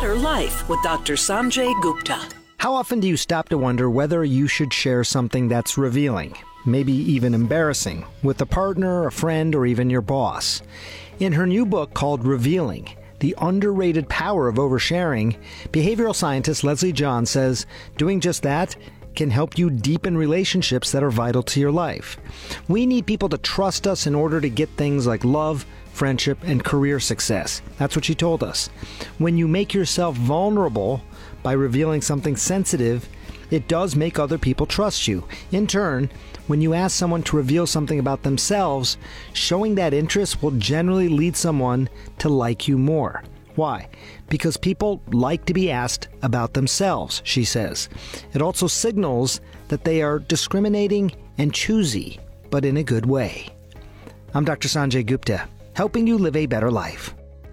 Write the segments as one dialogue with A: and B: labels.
A: Better Life with Dr. Sanjay Gupta.
B: How often do you stop to wonder whether you should share something that's revealing, maybe even embarrassing, with a partner, a friend, or even your boss? In her new book called Revealing, The Underrated Power of Oversharing, behavioral scientist Leslie John says doing just that can help you deepen relationships that are vital to your life. We need people to trust us in order to get things like love, friendship, and career success. That's what she told us. When you make yourself vulnerable by revealing something sensitive, it does make other people trust you. In turn, when you ask someone to reveal something about themselves, showing that interest will generally lead someone to like you more. Why? Because people like to be asked about themselves, she says. It also signals that they are discriminating and choosy, but in a good way. I'm Dr. Sanjay Gupta, helping you live a better life.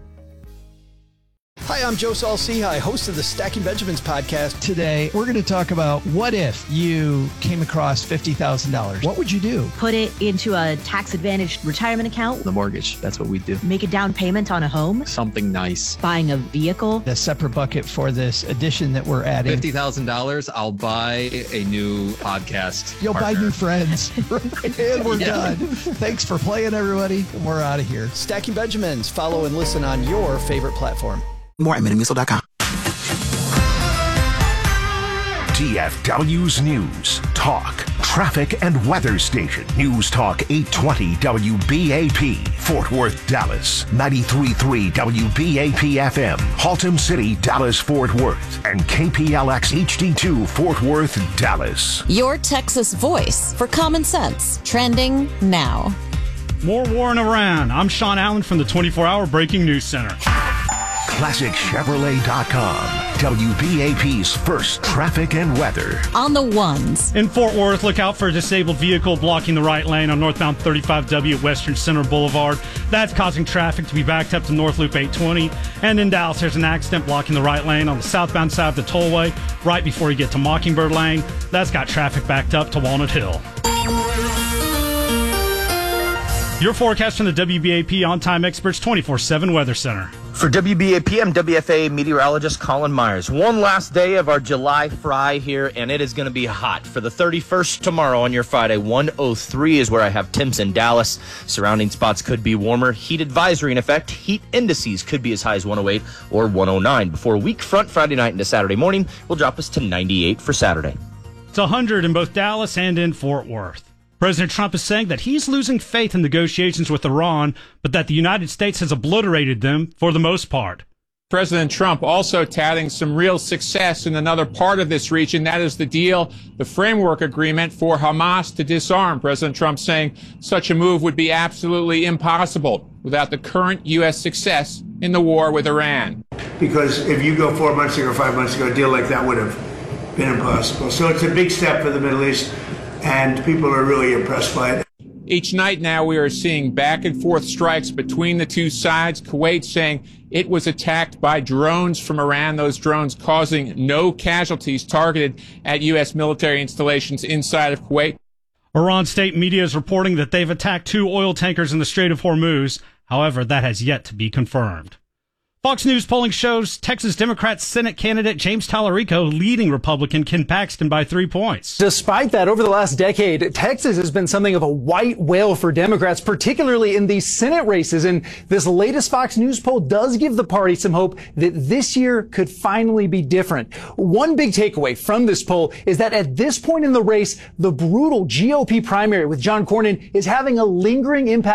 C: Hi, I'm Joe Saul-Sehy, host of the Stacking Benjamins podcast.
D: Today, we're going to talk about what if you came across $50,000? What would you do?
E: Put it into a tax-advantaged retirement account.
F: The mortgage, that's what we do.
E: Make a down payment on a home.
F: Something nice.
E: Buying a vehicle.
D: A separate bucket for this addition that we're adding.
F: $50,000, I'll buy a new podcast
D: You'll
F: partner.
D: buy new friends. And we're done. Thanks for playing, everybody. We're out of here.
C: Stacking Benjamins. Follow and listen on your favorite platform.
G: More at MiniMissile.com.
H: DFW's News, Talk, Traffic, and Weather Station. News Talk 820 WBAP, Fort Worth, Dallas. 93.3 WBAP FM, Haltom City, Dallas, Fort Worth. And KPLX HD2, Fort Worth, Dallas.
I: Your Texas voice for common sense. Trending now.
J: More war in Iran. I'm Sean Allen from the 24-Hour Breaking News Center.
H: ClassicChevrolet.com, WBAP's first traffic and weather.
I: On the ones.
J: In Fort Worth, look out for a disabled vehicle blocking the right lane on northbound 35W at Western Center Boulevard. That's causing traffic to be backed up to North Loop 820. And in Dallas, there's an accident blocking the right lane on the southbound side of the tollway right before you get to Mockingbird Lane. That's got traffic backed up to Walnut Hill. Your forecast from the WBAP On-Time Experts 24/7 Weather Center.
K: For WBAP, I'm WFA meteorologist Colin Myers. One last day of our July fry here, and it is going to be hot. For the 31st tomorrow on your Friday, 103 is where I have temps in Dallas. Surrounding spots could be warmer. Heat advisory in effect. Heat indices could be as high as 108 or 109. Before a weak front Friday night into Saturday morning will drop us to 98 for Saturday.
J: It's 100 in both Dallas and in Fort Worth. President Trump is saying that he's losing faith in negotiations with Iran, but that the United States has obliterated them for the most part.
L: President Trump also touting some real success in another part of this region. That is the deal, the framework agreement for Hamas to disarm. President Trump saying such a move would be absolutely impossible without the current U.S. success in the war with Iran.
M: Because if you go 4 months ago or 5 months ago, a deal like that would have been impossible. So it's a big step for the Middle East, and people are really impressed by it.
L: Each night now we are seeing back and forth strikes between the two sides. Kuwait saying it was attacked by drones from Iran, those drones causing no casualties targeted at U.S. military installations inside of Kuwait.
J: Iran state media is reporting that they've attacked 2 oil tankers in the Strait of Hormuz. However, that has yet to be confirmed. Fox News polling shows Texas Democrat Senate candidate James Tallarico leading Republican Ken Paxton by 3 points.
N: Despite that, over the last decade, Texas has been something of a white whale for Democrats, particularly in these Senate races. And this latest Fox News poll does give the party some hope that this year could finally be different. One big takeaway from this poll is that at this point in the race, the brutal GOP primary with John Cornyn is having a lingering impact